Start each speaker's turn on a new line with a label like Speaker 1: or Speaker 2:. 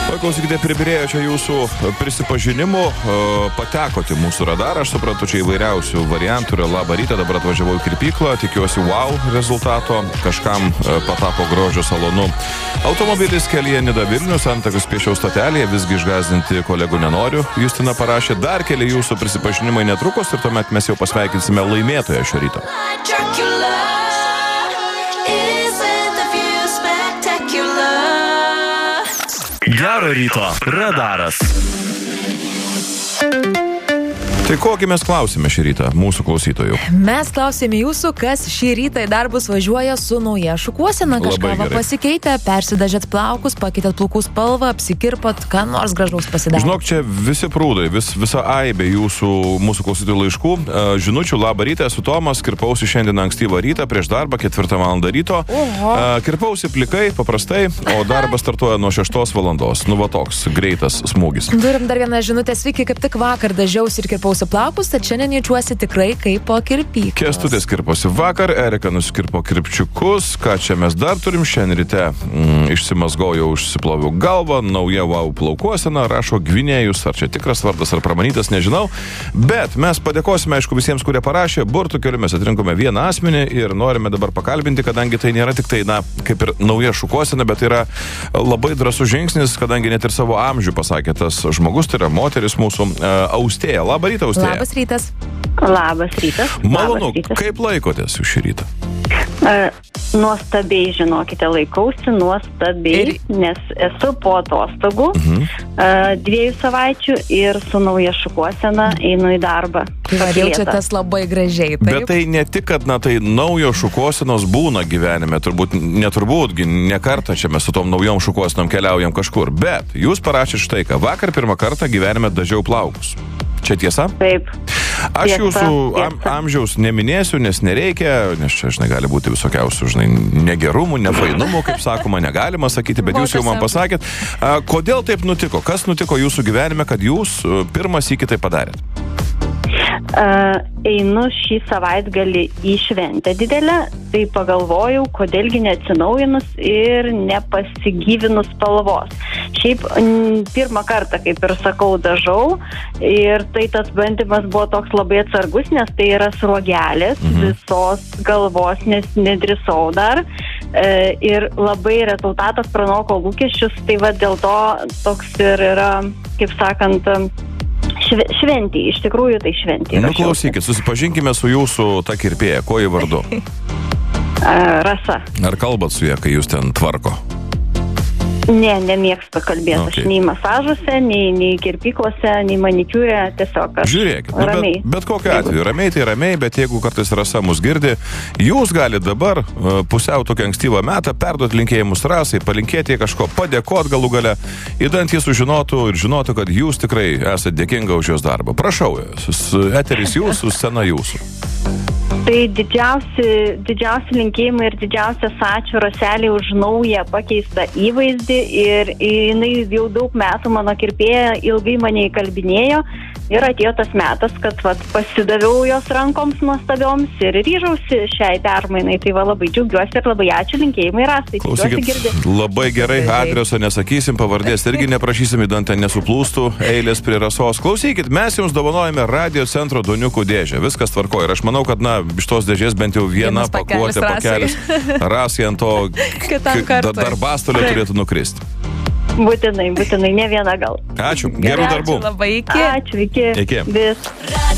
Speaker 1: Klausykite, pribirėjo čia jūsų prisipažinimų, patekote mūsų radarą, aš suprantu, čia įvairiausių variantų yra labą rytą, dabar atvažiavau į kirpyklą, tikiuosi wow rezultato, kažkam patapo grožio salonu. Automobilis kelyje Nida Vilnius, Antakius Piešiaus stotelėje, visgi išgąsdinti kolegų nenoriu, Justina parašė, dar keli jūsų prisipažinimai netrukus ir tuomet mes jau pasveikinsime laimėtoją šio ryto.
Speaker 2: Gero ryto, radaras.
Speaker 1: Tai kokį mes klausime šį rytą mūsų klausytojų?
Speaker 3: Mes klausėme jūsų, kas šį rytą į darbus važiuoja su nauja šukuosena, kažką pasikeitę, persidažėt plaukus, pakeitėt plaukų spalvą, apsikirpat, ką nors gražaus pasidarė.
Speaker 1: Žinok, čia visi prūdai, visa aibė mūsų klausytojų laiškų. Žinučių, labą rytą, esu Tomas, kirpausi šiandien ankstyvą rytą, prieš darbą 4 valandą ryto. Kirpausi plikai, paprastai, o darbas startuoja nuo 6 valandos. Nu va toks greitas smūgis.
Speaker 3: Turim dar vieną žinutę, sveiki, kaip tik vakar dažiausi ir kirpausi plaukus, tad šiandien jaučiuosi tikrai kaip po kirpyklos.
Speaker 1: Kęstutis kirposi vakar, Erika nusikirpo kirpčiukus, ką čia mes dar turim, šiandien ryte išsimazgojau, užsiploviau galvą, nauja wow plaukuosena, rašo Gvinėjus, ar čia tikras vardas, ar pramanytas, nežinau, bet mes padėkosime, aišku, visiems, kurie parašė, burtų keliu mes atrinkome vieną asmenį ir norime dabar pakalbinti, kadangi tai nėra tik tai, kaip ir nauja šukuosena, bet yra labai drąsus žingsnis, kadangi net ir savo amžių pasakė tas žmogus, tai yra moteris mūsų, Austėja. Labą rytą, Austėja.
Speaker 3: Labas rytas.
Speaker 4: Labas rytas.
Speaker 1: Malonu, kaip laikotės jūs šį rytą?
Speaker 4: Nuostabiai, žinokite, laikausi nuostabiai, nes esu po atostogų 2 savaičių ir su nauja šukuosena einu į darbą.
Speaker 3: Tai jaučiatės labai gražiai, taip?
Speaker 1: Bet tai ne tik, kad tai naujo šukuosenos būna gyvenime, ne kartą čia mes su tom naujom šukuosenom keliaujam kažkur, bet jūs parašėte štai ką, vakar pirmą kartą gyvenime dažiau plaukus. Čia tiesa?
Speaker 4: Taip.
Speaker 1: Aš jūsų amžiaus neminėsiu, nes nereikia, nes čia, gali būti visokiausių, negerumų, nefainumų, kaip sakoma, negalima sakyti, bet jūs jau man pasakėt. Kodėl taip nutiko? Kas nutiko jūsų gyvenime, kad jūs pirmą sykį tai padarėt?
Speaker 4: Einu šį savaitgalį į šventę didelę, tai pagalvojau, kodėlgi neatsinaujinus ir nepasigyvinus spalvos. Šiaip pirmą kartą, kaip ir sakau, dažau ir tai tas bandymas buvo toks labai atsargus, nes tai yra sruogelės visos galvos, nes nedrįsau dar ir labai rezultatas pranoko lūkesčius, tai va dėl to toks ir yra, kaip sakant, šventį, iš tikrųjų tai šventį.
Speaker 1: Nu klausykit, susipažinkime su jūsų ta kirpėja, ko jį vardu?
Speaker 4: Rasa.
Speaker 1: Ar kalbat su ja, kai jūs ten tvarko?
Speaker 4: Ne, nemėgstu kalbėti. Okay. Aš nei masažuose, nei kirpyklose, nei manikiūrė, tiesiog aš
Speaker 1: žiūrėkit,
Speaker 4: ramiai.
Speaker 1: Bet kokiu atveju, ramiai tai ramiai, bet jeigu kartais Rasa mus girdi, jūs galite dabar pusiau tokį ankstyvą metą perduoti linkėjimus Rasai, palinkėti kažko, padėkoti galų gale, įdant jis sužinotų ir žinotų, kad jūs tikrai esate dėkinga už jos darbą. Prašau, eteris jūsų, scena jūsų.
Speaker 4: Tai didžiausi linkėjimai ir didžiausias ačiū Raseliai už naują pakeistą įvaizdį ir jinai jau daug metų mano kirpėja ilgai mane įkalbinėjo ir atėjo tas metas, kad pasidaviau jos rankoms nuostabioms ir ryžausi šiai permainai. Tai labai džiaugiuosi ir labai ačiū, linkėjimai Rasai.
Speaker 1: Klausykit, labai gerai, adreso nesakysim, pavardės irgi neprašysim, įdant ten nesuplūstų eilės prie Rasos. Klausykit, mes jums dovanojame Radio Centro duoniukų dėžę. Viskas tvarkoja ir aš manau, kad iš tos dėžės bent jau viena pakuotė pakelis Rasai ant to darbastolio turėtų nukristi.
Speaker 4: Būtinai, ne viena gal.
Speaker 1: Ačiū, gerų darbų.
Speaker 3: Ačiū labai, iki.
Speaker 4: Ačiū, iki.
Speaker 1: Iki.
Speaker 4: Vis.